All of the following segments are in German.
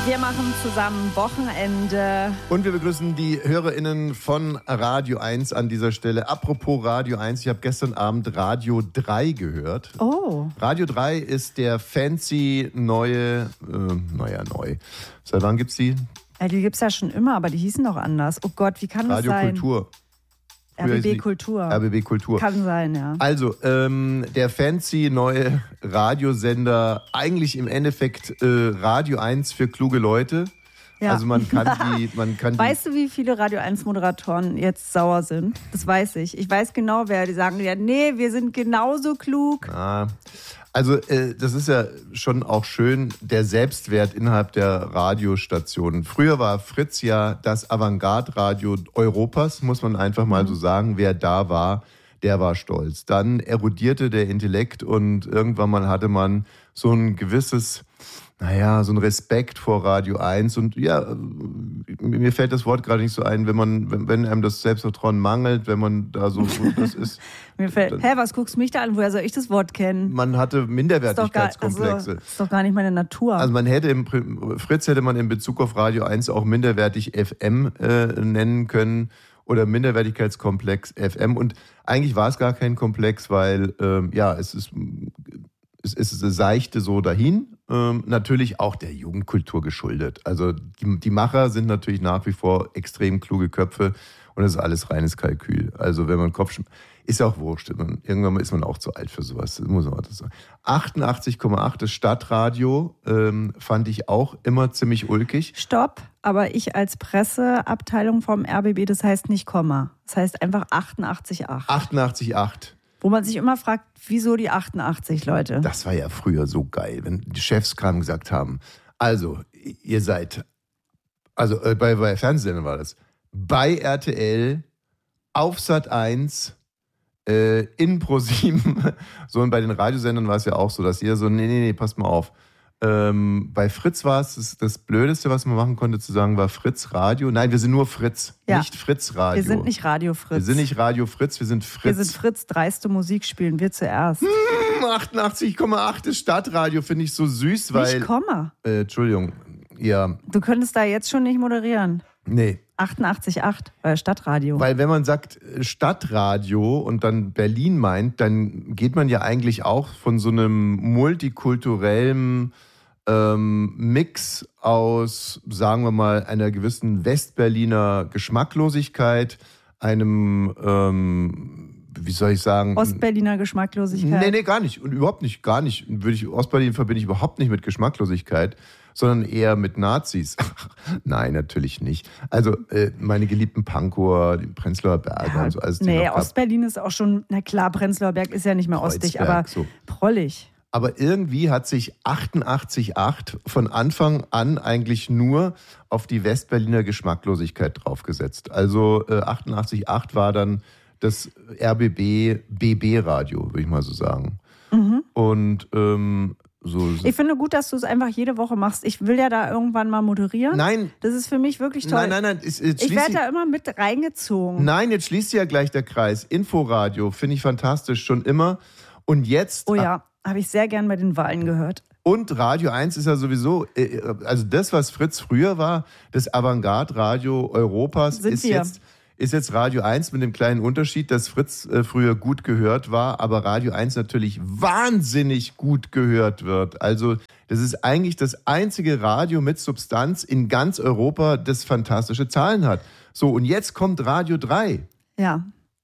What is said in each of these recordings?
Wir machen zusammen Wochenende. Und wir begrüßen die HörerInnen von Radio 1 an dieser Stelle. Apropos Radio 1, ich habe gestern Abend Radio 3 gehört. Oh. Radio 3 ist der fancy neue, neu. Seit wann gibt's die? Ja, die gibt's ja schon immer, aber die hießen doch anders. Oh Gott, wie kann das sein? Radio Kultur. RBB Kultur. RBB Kultur. Kann sein, ja. Also, der fancy neue Radiosender, eigentlich im Endeffekt Radio 1 für kluge Leute. Ja. Also man kann die... Weißt du, wie viele Radio 1 Moderatoren jetzt sauer sind? Das weiß ich. Ich weiß genau, wer. Die sagen ja, nee, wir sind genauso klug. Also das ist ja schon auch schön, der Selbstwert innerhalb der Radiostationen. Früher war Fritz ja das Avantgarde-Radio Europas, muss man einfach mal so sagen. Wer da war, der war stolz. Dann erodierte der Intellekt und irgendwann mal hatte man so ein gewisses... so ein Respekt vor Radio 1 und ja, mir fällt das Wort gerade nicht so ein, wenn einem das Selbstvertrauen mangelt, wenn man da so das ist. Was guckst du mich da an? Woher soll ich das Wort kennen? Man hatte Minderwertigkeitskomplexe. Das ist doch gar nicht meine Natur. Also Fritz hätte man in Bezug auf Radio 1 auch minderwertig FM nennen können oder Minderwertigkeitskomplex FM und eigentlich war es gar kein Komplex, weil es seichte so dahin. Natürlich auch der Jugendkultur geschuldet. Also die Macher sind natürlich nach wie vor extrem kluge Köpfe und das ist alles reines Kalkül. Also wenn man ist ja auch wurscht. Irgendwann ist man auch zu alt für sowas. Das muss man auch sagen. 88,8 das Stadtradio fand ich auch immer ziemlich ulkig. Stopp, aber ich als Presseabteilung vom RBB, das heißt nicht Komma. Das heißt einfach 88,8. 88,8. Wo man sich immer fragt, wieso die 88, Leute? Das war ja früher so geil, wenn die Chefs kamen und gesagt haben, also ihr seid, bei Fernsehsendern war das, bei RTL, auf Sat 1, in ProSieben, so und bei den Radiosendern war es ja auch so, dass jeder so, nee, passt mal auf. Bei Fritz war es das Blödeste, was man machen konnte, zu sagen, war Fritz Radio. Nein, wir sind nur Fritz, nicht Fritz Radio. Wir sind nicht Radio Fritz. Wir sind nicht Radio Fritz, wir sind Fritz. Wir sind Fritz, dreiste Musik spielen wir zuerst. 88,8 das Stadtradio finde ich so süß, weil... Nicht Komma. Entschuldigung, ja. Du könntest da jetzt schon nicht moderieren. Nee. 88,8, Stadtradio. Weil wenn man sagt Stadtradio und dann Berlin meint, dann geht man ja eigentlich auch von so einem multikulturellen Mix aus, sagen wir mal, einer gewissen Westberliner Geschmacklosigkeit, einem, wie soll ich sagen? Ostberliner Geschmacklosigkeit? Nee, gar nicht. Und überhaupt nicht, gar nicht. Ostberlin verbinde ich überhaupt nicht mit Geschmacklosigkeit, sondern eher mit Nazis. Nein, natürlich nicht. Also meine geliebten Pankower, die Prenzlauer Berge und so. Also Ostberlin ist auch schon, na klar, Prenzlauer Berg ist ja nicht mehr ostig, aber so prollig. Aber irgendwie hat sich 88,8 von Anfang an eigentlich nur auf die Westberliner Geschmacklosigkeit draufgesetzt. Also 88,8 war dann das RBB BB-Radio, würde ich mal so sagen. Mhm. Und ich finde gut, dass du es einfach jede Woche machst. Ich will ja da irgendwann mal moderieren. Nein. Das ist für mich wirklich toll. Nein. Ich werde da immer mit reingezogen. Nein, jetzt schließt ja gleich der Kreis. Inforadio finde ich fantastisch, schon immer. Und jetzt... Oh ja, habe ich sehr gern bei den Wahlen gehört. Und Radio 1 ist ja sowieso, also das, was Fritz früher war, das Avantgarde-Radio Europas, ist jetzt Radio 1 mit dem kleinen Unterschied, dass Fritz früher gut gehört war, aber Radio 1 natürlich wahnsinnig gut gehört wird. Also das ist eigentlich das einzige Radio mit Substanz in ganz Europa, das fantastische Zahlen hat. So, und jetzt kommt Radio 3. Ja.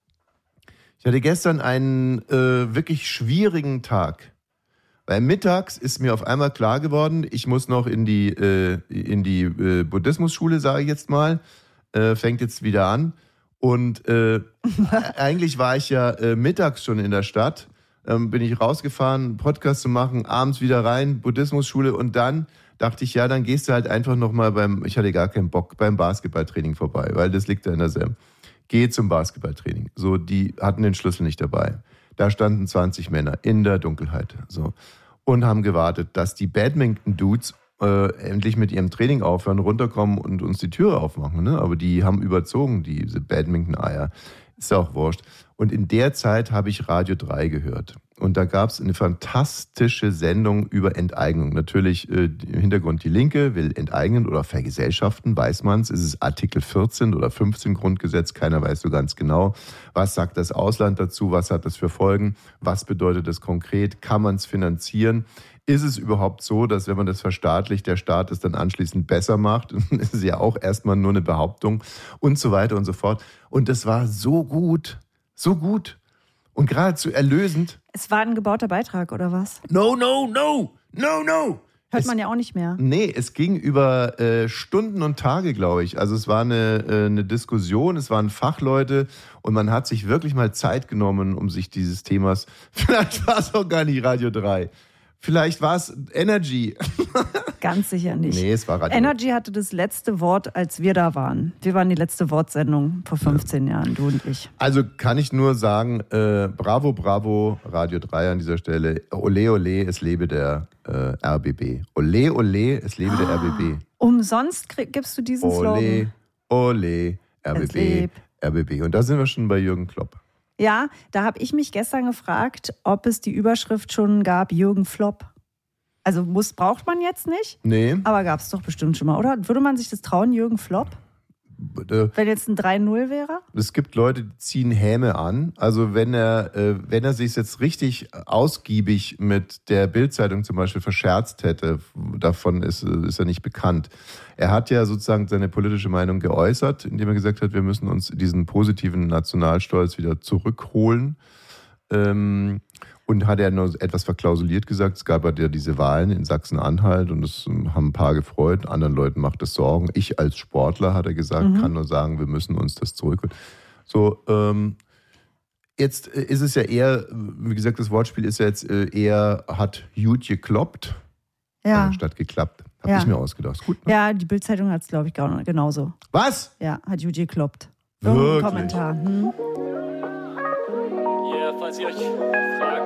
Ich hatte gestern einen wirklich schwierigen Tag. Weil mittags ist mir auf einmal klar geworden, ich muss noch in die Buddhismusschule, sage ich jetzt mal. Fängt jetzt wieder an. Und eigentlich war ich ja mittags schon in der Stadt. Bin ich rausgefahren, einen Podcast zu machen, abends wieder rein, Buddhismusschule. Und dann dachte ich, ja, dann gehst du halt einfach nochmal ich hatte gar keinen Bock, beim Basketballtraining vorbei, weil das liegt da in derselben. Geh zum Basketballtraining. So, die hatten den Schlüssel nicht dabei. Da standen 20 Männer in der Dunkelheit. So. Und haben gewartet, dass die Badminton-Dudes endlich mit ihrem Training aufhören, runterkommen und uns die Türe aufmachen. Ne? Aber die haben überzogen, diese Badminton-Eier. Ist ja auch wurscht. Und in der Zeit habe ich Radio 3 gehört. Und da gab es eine fantastische Sendung über Enteignung. Natürlich im Hintergrund die Linke will enteignen oder vergesellschaften, weiß man es. Ist es Artikel 14 oder 15 Grundgesetz? Keiner weiß so ganz genau. Was sagt das Ausland dazu? Was hat das für Folgen? Was bedeutet das konkret? Kann man es finanzieren? Ist es überhaupt so, dass wenn man das verstaatlicht, der Staat es dann anschließend besser macht? Das ist ja auch erstmal nur eine Behauptung und so weiter und so fort. Und das war so gut, so gut. Und geradezu erlösend. Es war ein gebauter Beitrag, oder was? No. Hört man ja auch nicht mehr. Nee, es ging über Stunden und Tage, glaube ich. Also es war eine Diskussion, es waren Fachleute und man hat sich wirklich mal Zeit genommen, um sich dieses Themas, vielleicht war es auch gar nicht Radio 3, vielleicht war es Energy. Ganz sicher nicht. Nee, es war Radio Energy hatte das letzte Wort, als wir da waren. Wir waren die letzte Wortsendung vor 15 Jahren, du und ich. Also kann ich nur sagen, bravo, Radio 3 an dieser Stelle. Ole, ole, es lebe der RBB. Ole, ole, es lebe der RBB. Umsonst gibst du diesen Slogan. Ole, RBB, RBB. Und da sind wir schon bei Jürgen Klopp. Ja, da habe ich mich gestern gefragt, ob es die Überschrift schon gab, Jürgen Flop. Also braucht man jetzt nicht, Nee. aber gab es doch bestimmt schon mal, oder? Würde man sich das trauen, Jürgen Flop? Wenn jetzt ein 3-0 wäre? Es gibt Leute, die ziehen Häme an. Also wenn er sich jetzt richtig ausgiebig mit der Bild-Zeitung zum Beispiel verscherzt hätte, davon ist er nicht bekannt. Er hat ja sozusagen seine politische Meinung geäußert, indem er gesagt hat, wir müssen uns diesen positiven Nationalstolz wieder zurückholen. Und hat er nur etwas verklausuliert gesagt, es gab ja diese Wahlen in Sachsen-Anhalt und das haben ein paar gefreut, anderen Leuten macht das Sorgen. Ich als Sportler, hat er gesagt, kann nur sagen, wir müssen uns das zurückholen. So, jetzt ist es ja eher, wie gesagt, das Wortspiel ist ja jetzt eher, hat gut gekloppt, statt geklappt. Habe ich mir ausgedacht. Ist gut, ne? Ja, die Bild-Zeitung hat es, glaube ich, genauso. Was? Ja, hat gut gekloppt. Wirklich? Kommentar. Ja, falls ihr euch fragt,